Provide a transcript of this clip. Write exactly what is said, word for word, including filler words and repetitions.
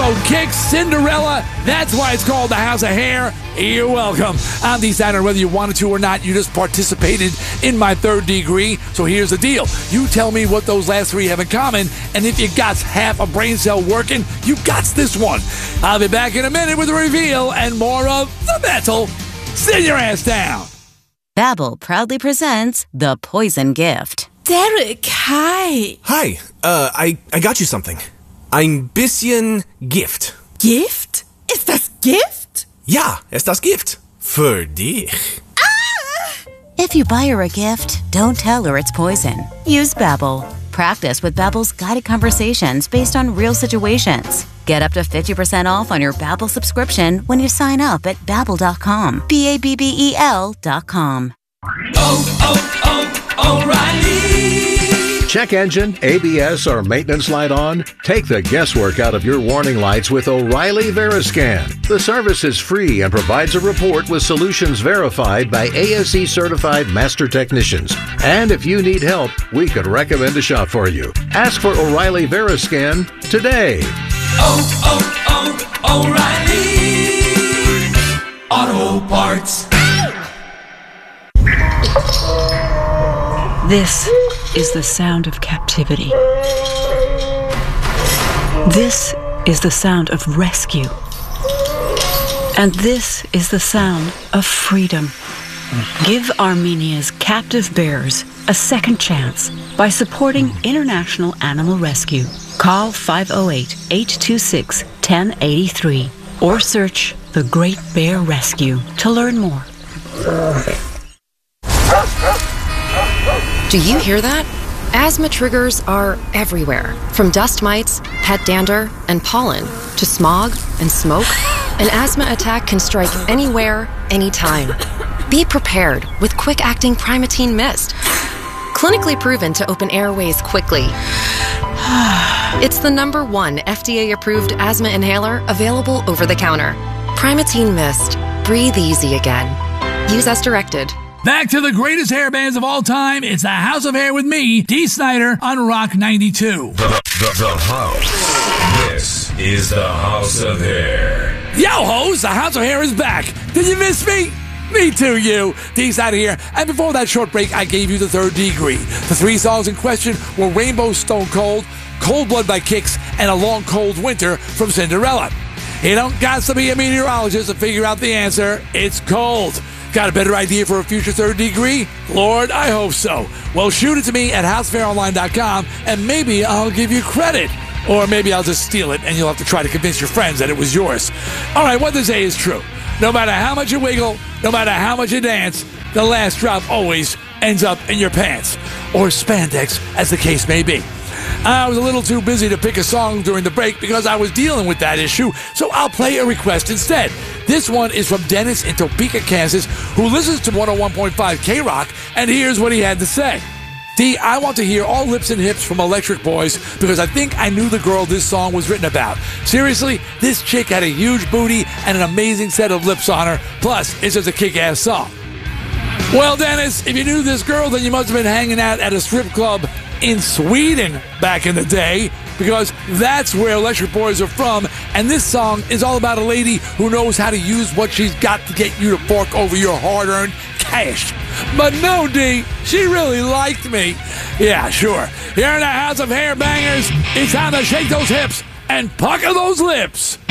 Oh, Kicks, Cinderella, that's why it's called the House of Hair. You're welcome. I'm D. Steiner. Whether you wanted to or not, you just participated in my third degree. So here's the deal. You tell me what those last three have in common, and if you got half a brain cell working, you got this one. I'll be back in a minute with a reveal and more of the metal. Sit your ass down. Babbel proudly presents The Poison Gift. Derek, hi. Hi, uh, I, I got you something. Ein bisschen Gift. Gift? Ist das Gift? Ja, ist das Gift. Für dich. Ah! If you buy her a gift, don't tell her it's poison. Use Babbel. Practice with Babbel's guided conversations based on real situations. Get up to fifty percent off on your Babbel subscription when you sign up at babbel dot com. B A B B E L dot com. Oh, oh, oh, O'Reilly. Check engine, A B S, or maintenance light on? Take the guesswork out of your warning lights with O'Reilly Veriscan. The service is free and provides a report with solutions verified by A S E certified master technicians. And if you need help, we could recommend a shop for you. Ask for O'Reilly Veriscan today. Oh, oh, oh, O'Reilly Auto Parts. This is the sound of captivity. This is the sound of rescue. And this is the sound of freedom. Give Armenia's captive bears a second chance by supporting International Animal Rescue. Call five oh eight, eight two six, one oh eight three or search The Great Bear Rescue to learn more. Do you hear that? Asthma triggers are everywhere, from dust mites, pet dander, and pollen, to smog and smoke. An asthma attack can strike anywhere, anytime. Be prepared with quick-acting Primatene Mist. Clinically proven to open airways quickly. It's the number one F D A-approved asthma inhaler available over the counter. Primatene Mist. Breathe easy again. Use as directed. Back to the greatest hair bands of all time. It's the House of Hair with me, D. Snyder, on Rock ninety-two. The, the, the House. This is the House of Hair. Yo, hoes, the House of Hair is back. Did you miss me? Me too, you. D. Snyder here. And before that short break, I gave you the third degree. The three songs in question were Rainbow Stone Cold, Cold Blood by Kix, and A Long Cold Winter from Cinderella. You don't got to be a meteorologist to figure out the answer. It's cold. Got a better idea for a future third degree? Lord, I hope so. Well, shoot it to me at house fair online dot com, and maybe I'll give you credit. Or maybe I'll just steal it, and you'll have to try to convince your friends that it was yours. All right, what they say is true. No matter how much you wiggle, no matter how much you dance, the last drop always ends up in your pants. Or spandex, as the case may be. I was a little too busy to pick a song during the break because I was dealing with that issue, so I'll play a request instead. This one is from Dennis in Topeka, Kansas, who listens to one oh one point five K-Rock, and here's what he had to say. D, I want to hear all Lips and Hips from Electric Boys because I think I knew the girl this song was written about. Seriously, this chick had a huge booty and an amazing set of lips on her, plus it's just a kick-ass song. Well, Dennis, if you knew this girl, then you must have been hanging out at a strip club in Sweden back in the day, because that's where Electric Boys are from, and this song is all about a lady who knows how to use what she's got to get you to fork over your hard-earned cash. But no, D, she really liked me. Yeah, sure. Here in the House of Hair Bangers, it's time to shake those hips and pucker those lips.